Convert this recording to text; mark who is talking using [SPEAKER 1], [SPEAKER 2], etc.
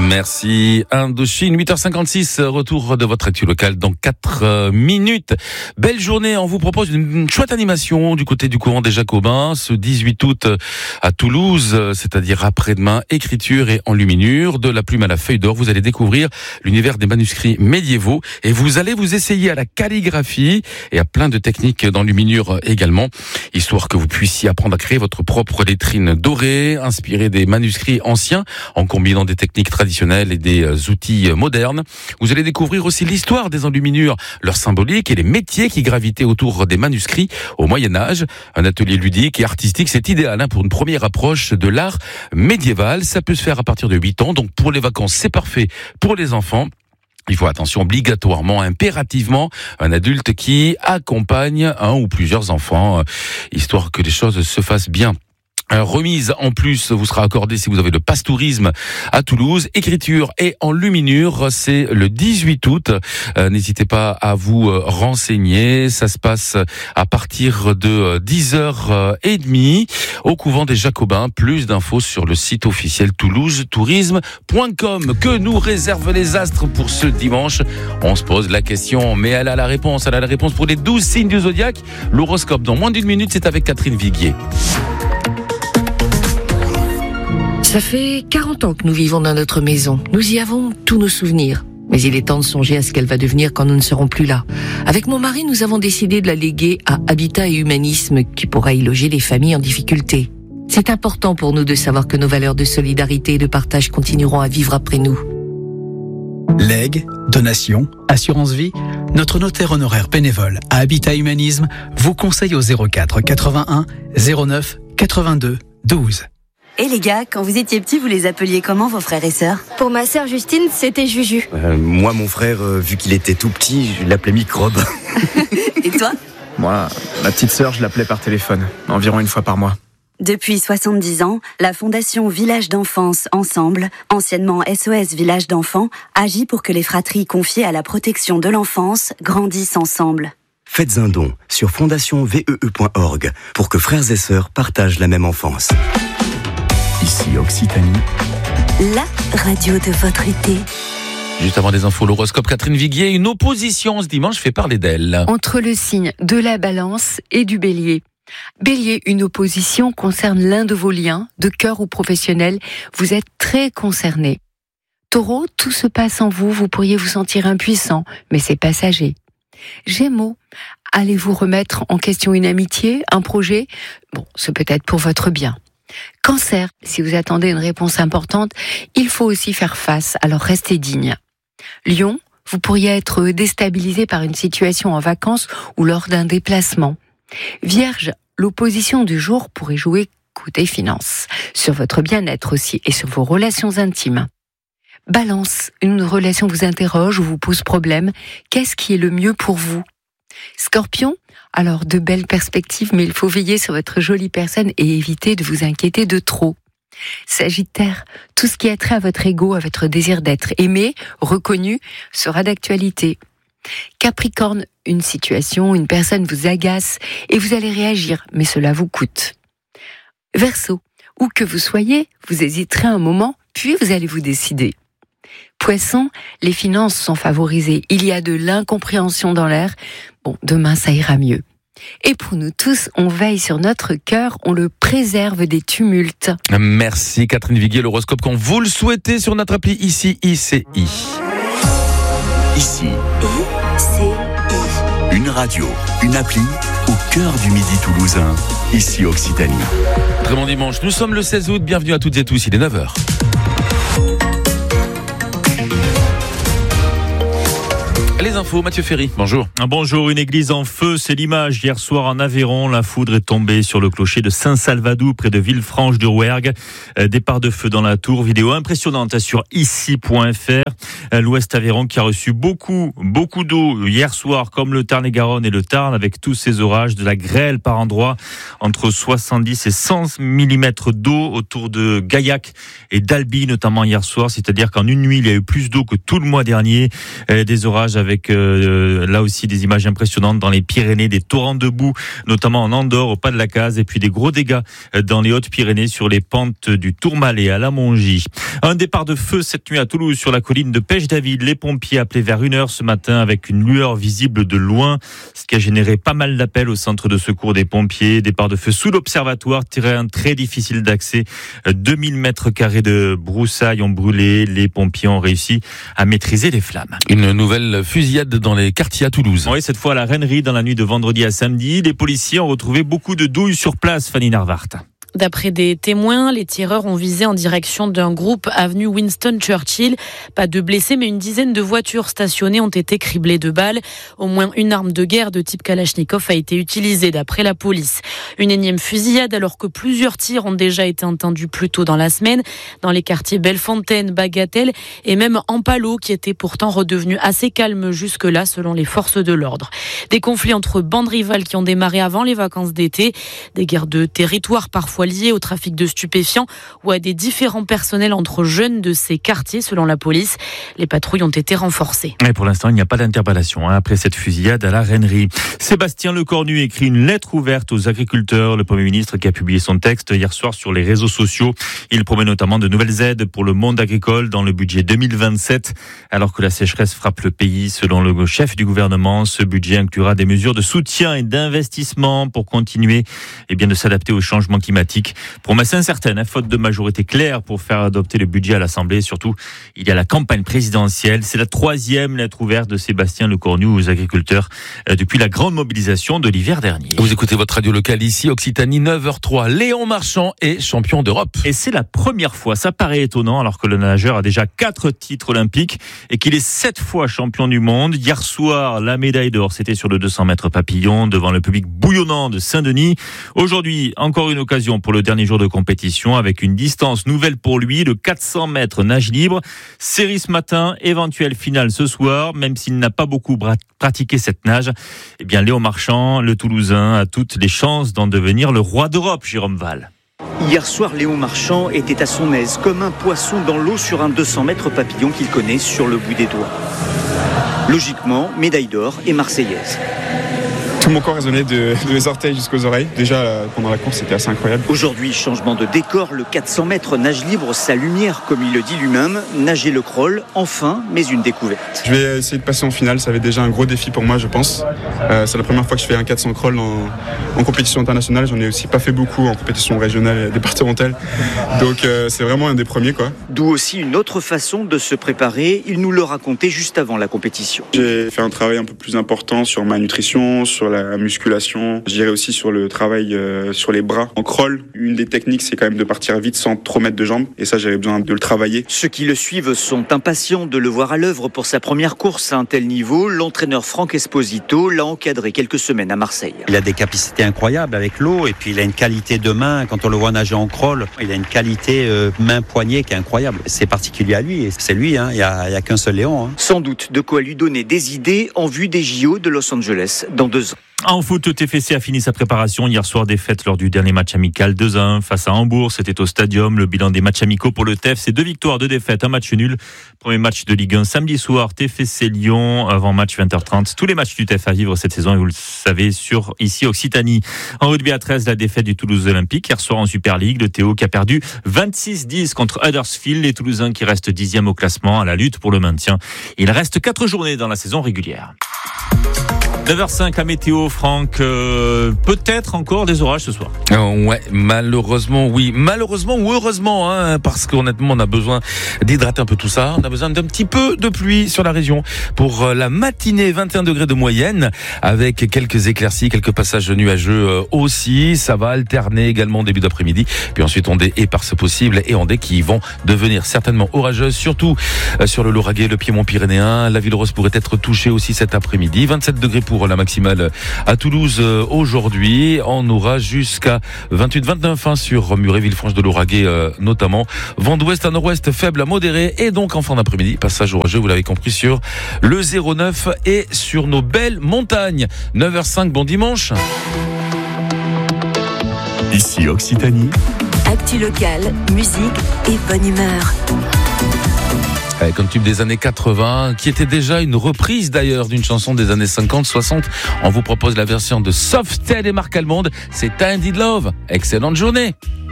[SPEAKER 1] Merci Indochine, 8h56, retour de votre actu locale dans 4 minutes. Belle journée, on vous propose une chouette animation du côté du couvent des Jacobins, ce 18 août à Toulouse, c'est-à-dire après-demain, écriture et enluminure, de la plume à la feuille d'or. Vous allez découvrir l'univers des manuscrits médiévaux et vous allez vous essayer à la calligraphie et à plein de techniques d'enluminure également, histoire que vous puissiez apprendre à créer votre propre lettrine dorée, inspirée des manuscrits anciens, en combinant des techniques traditionnelles et des outils modernes. Vous allez découvrir aussi l'histoire des enluminures, leur symbolique et les métiers qui gravitaient autour des manuscrits au Moyen-Âge. Un atelier ludique et artistique, c'est idéal pour une première approche de l'art médiéval. Ça peut se faire à partir de 8 ans, donc pour les vacances, c'est parfait pour les enfants. Il faut attention obligatoirement, impérativement, un adulte qui accompagne un ou plusieurs enfants, histoire que les choses se fassent bien. Remise en plus vous sera accordée si vous avez le passe-tourisme à Toulouse. Écriture et enluminure, c'est le 18 août. N'hésitez pas à vous renseigner. Ça se passe à partir de 10h30 au couvent des Jacobins. Plus d'infos sur le site officiel toulousetourisme.com. Que nous réservent les astres pour ce dimanche? On se pose la question, mais elle a la réponse. Elle a la réponse pour les 12 signes du zodiaque. L'horoscope dans moins d'une minute, c'est avec Catherine Viguier.
[SPEAKER 2] Ça fait 40 ans que nous vivons dans notre maison. Nous y avons tous nos souvenirs. Mais il est temps de songer à ce qu'elle va devenir quand nous ne serons plus là. Avec mon mari, nous avons décidé de la léguer à Habitat et Humanisme, qui pourra y loger les familles en difficulté. C'est important pour nous de savoir que nos valeurs de solidarité et de partage continueront à vivre après nous.
[SPEAKER 3] Legs, donations, assurance vie, notre notaire honoraire bénévole à Habitat Humanisme vous conseille au 04 81 09 82 12.
[SPEAKER 4] Et les gars, quand vous étiez petits, vous les appeliez comment vos frères et sœurs?
[SPEAKER 5] Pour ma sœur Justine, c'était Juju.
[SPEAKER 6] Moi, mon frère, vu qu'il était tout petit, je l'appelais Microbe.
[SPEAKER 4] Et toi?
[SPEAKER 7] Moi, ma petite sœur, je l'appelais par téléphone, environ une fois par mois.
[SPEAKER 4] Depuis 70 ans, la Fondation Village d'Enfance Ensemble, anciennement SOS Village d'Enfants, agit pour que les fratries confiées à la protection de l'enfance grandissent ensemble.
[SPEAKER 6] Faites un don sur fondationvee.org pour que frères et sœurs partagent la même enfance.
[SPEAKER 3] Ici Occitanie,
[SPEAKER 4] La radio de votre été.
[SPEAKER 1] Juste avant les infos, l'horoscope, Catherine Viguier. Une opposition ce dimanche fait parler d'elle.
[SPEAKER 2] Entre le signe de la Balance et du Bélier. Bélier, une opposition concerne l'un de vos liens, de cœur ou professionnel. Vous êtes très concerné. Taureau, tout se passe en vous. Vous pourriez vous sentir impuissant, mais c'est passager. Gémeaux, allez-vous remettre en question une amitié, un projet? Bon, c'est peut-être pour votre bien. Cancer, si vous attendez une réponse importante, il faut aussi faire face, alors restez digne. Lion, vous pourriez être déstabilisé par une situation en vacances ou lors d'un déplacement. Vierge, l'opposition du jour pourrait jouer côté finance, sur votre bien-être aussi et sur vos relations intimes. Balance, une relation vous interroge ou vous pose problème, qu'est-ce qui est le mieux pour vous? Scorpion, alors de belles perspectives, mais il faut veiller sur votre jolie personne et éviter de vous inquiéter de trop. Sagittaire, tout ce qui a trait à votre ego, à votre désir d'être aimé, reconnu, sera d'actualité. Capricorne, une situation, une personne vous agace et vous allez réagir, mais cela vous coûte. Verseau, où que vous soyez, vous hésiterez un moment, puis vous allez vous décider. Poisson, les finances sont favorisées. Il y a de l'incompréhension dans l'air. Bon, demain, ça ira mieux. Et pour nous tous, on veille sur notre cœur, on le préserve des tumultes.
[SPEAKER 1] Merci Catherine Viguier, l'horoscope quand vous le souhaitez sur notre appli ICI.
[SPEAKER 6] Ici. Une radio, une appli au cœur du Midi toulousain. Ici Occitanie.
[SPEAKER 1] Très bon dimanche, nous sommes le 16 août, bienvenue à toutes et tous, il est 9h. Les infos, Mathieu Ferry, bonjour.
[SPEAKER 8] Bonjour, une église en feu, c'est l'image. Hier soir en Aveyron, la foudre est tombée sur le clocher de Saint-Salvadou, près de Villefranche-de-Rouergue. Départ de feu dans la tour, vidéo impressionnante sur ici.fr. L'Ouest Aveyron qui a reçu beaucoup d'eau hier soir, comme le Tarn-et-Garonne et le Tarn, avec tous ces orages, de la grêle par endroits, entre 70 et 100 mm d'eau autour de Gaillac et d'Albi, notamment hier soir. C'est-à-dire qu'en une nuit, il y a eu plus d'eau que tout le mois dernier. Des orages avec avec là aussi des images impressionnantes dans les Pyrénées, des torrents de boue, notamment en Andorre, au pas de la Case, et puis des gros dégâts dans les Hautes-Pyrénées sur les pentes du Tourmalet à la Mongie. Un départ de feu cette nuit à Toulouse sur la colline de Pêche-David. Les pompiers appelés vers 1h ce matin avec une lueur visible de loin, ce qui a généré pas mal d'appels au centre de secours des pompiers. Départ de feu sous l'observatoire, terrain très difficile d'accès. 2000 mètres carrés de broussailles ont brûlé. Les pompiers ont réussi à maîtriser les flammes.
[SPEAKER 1] Une nouvelle fusillade dans les quartiers à Toulouse.
[SPEAKER 8] Oui, cette fois à la Reinerie dans la nuit de vendredi à samedi. Les policiers ont retrouvé beaucoup de douilles sur place, Fanny Narvart.
[SPEAKER 9] D'après des témoins, les tireurs ont visé en direction d'un groupe avenue Winston Churchill. Pas de blessés, mais une dizaine de voitures stationnées ont été criblées de balles. Au moins une arme de guerre de type Kalachnikov a été utilisée d'après la police. Une énième fusillade alors que plusieurs tirs ont déjà été entendus plus tôt dans la semaine dans les quartiers Bellefontaine, Bagatelle et même Ampalo qui était pourtant redevenu assez calme jusque-là selon les forces de l'ordre. Des conflits entre bandes rivales qui ont démarré avant les vacances d'été, des guerres de territoire parfois liées au trafic de stupéfiants ou à des différends personnels entre jeunes de ces quartiers selon la police. Les patrouilles ont été renforcées.
[SPEAKER 8] Et pour l'instant, il n'y a pas d'interpellation après cette fusillade à la Reinerie. Sébastien Lecornu écrit une lettre ouverte aux agriculteurs. Le Premier ministre qui a publié son texte hier soir sur les réseaux sociaux. Il promet notamment de nouvelles aides pour le monde agricole dans le budget 2027. Alors que la sécheresse frappe le pays, selon le chef du gouvernement, ce budget inclura des mesures de soutien et d'investissement pour continuer de s'adapter au changement climatique. Promesse incertaine, faute de majorité claire pour faire adopter le budget à l'Assemblée. Surtout, il y a la campagne présidentielle. C'est la 3e lettre ouverte de Sébastien Lecornu aux agriculteurs depuis la grande mobilisation de l'hiver dernier.
[SPEAKER 1] Vous écoutez votre radio locale ici, Occitanie, 9h03. Léon Marchand est champion d'Europe.
[SPEAKER 8] Et c'est la première fois, ça paraît étonnant, alors que le nageur a déjà 4 titres olympiques et qu'il est 7 fois champion du monde. Hier soir, la médaille d'or, c'était sur le 200 mètres papillon devant le public bouillonnant de Saint-Denis. Aujourd'hui, encore une occasion pour le dernier jour de compétition avec une distance nouvelle pour lui, le 400 mètres nage libre. Série ce matin, éventuelle finale ce soir, même s'il n'a pas beaucoup pratiqué cette nage. Léon Marchand, le Toulousain, a toutes les chances d'en devenir le roi d'Europe, Jérôme Val.
[SPEAKER 10] Hier soir, Léon Marchand était à son aise, comme un poisson dans l'eau sur un 200 mètres papillon qu'il connaît sur le bout des doigts. Logiquement, médaille d'or et marseillaise.
[SPEAKER 11] Tout mon corps résonnait de mes orteils jusqu'aux oreilles. Déjà, pendant la course, c'était assez incroyable.
[SPEAKER 10] Aujourd'hui, changement de décor, le 400 mètres nage libre, sa lumière, comme il le dit lui-même, nager le crawl, enfin, mais une découverte.
[SPEAKER 11] Je vais essayer de passer en finale, ça va être déjà un gros défi pour moi, je pense. C'est la première fois que je fais un 400 crawl en compétition internationale. J'en ai aussi pas fait beaucoup en compétition régionale et départementale. Donc c'est vraiment un des premiers, quoi.
[SPEAKER 10] D'où aussi une autre façon de se préparer. Il nous le racontait juste avant la compétition.
[SPEAKER 11] J'ai fait un travail un peu plus important sur ma nutrition, sur la musculation. Je dirais aussi sur le travail sur les bras. En crawl, une des techniques, c'est quand même de partir vite sans trop mettre de jambes. Et ça, j'avais besoin de le travailler.
[SPEAKER 10] Ceux qui le suivent sont impatients de le voir à l'œuvre pour sa première course à un tel niveau. L'entraîneur Franck Esposito l'a encadré quelques semaines à Marseille.
[SPEAKER 12] Il a des capacités incroyables avec l'eau et puis il a une qualité de main. Quand on le voit nager en crawl, il a une qualité main-poignet qui est incroyable. C'est particulier à lui et c'est lui, il n'y a qu'un seul Léon.
[SPEAKER 10] Sans doute de quoi lui donner des idées en vue des JO de Los Angeles dans 2 ans.
[SPEAKER 8] En foot, TFC a fini sa préparation. Hier soir, défaite lors du dernier match amical 2-1 face à Hambourg. C'était au Stadium. Le bilan des matchs amicaux pour le TEF, c'est 2 victoires, 2 défaites, un match nul. Premier match de Ligue 1 samedi soir, TFC Lyon, avant match 20h30. Tous les matchs du TEF à vivre cette saison, et vous le savez, sur ici Occitanie. En rugby à 13, la défaite du Toulouse Olympique. Hier soir en Super League, le Théo qui a perdu 26-10 contre Huddersfield. Les Toulousains qui restent 10e au classement à la lutte pour le maintien. Il reste 4 journées dans la saison régulière. 9h05 à météo, Franck. Peut-être encore des orages ce soir.
[SPEAKER 1] Ouais, malheureusement, oui. Malheureusement ou heureusement, parce qu'honnêtement, on a besoin d'hydrater un peu tout ça. On a besoin d'un petit peu de pluie sur la région pour la matinée, 21 degrés de moyenne, avec quelques éclaircies, quelques passages nuageux aussi. Ça va alterner également début d'après-midi. Puis ensuite, ondées éparses possibles et ondées qui vont devenir certainement orageuses, surtout sur le Lauragais, le Piémont pyrénéen. La Ville-Rose pourrait être touchée aussi cet après-midi. 27 degrés pour la maximale à Toulouse aujourd'hui. On aura jusqu'à 28-29 sur Muret, Villefranche de Lauragais notamment. Vent d'ouest à nord-ouest faible à modéré et donc en fin d'après-midi, passage orageux, vous l'avez compris, sur le 09 et sur nos belles montagnes. 9h05, bon dimanche.
[SPEAKER 13] Ici Occitanie.
[SPEAKER 4] Actu locale, musique et bonne humeur.
[SPEAKER 1] Comme tube des années 80, qui était déjà une reprise d'ailleurs d'une chanson des années 50-60. On vous propose la version de Soft Ted et Marc Almond. C'est I Did Love. Excellente journée.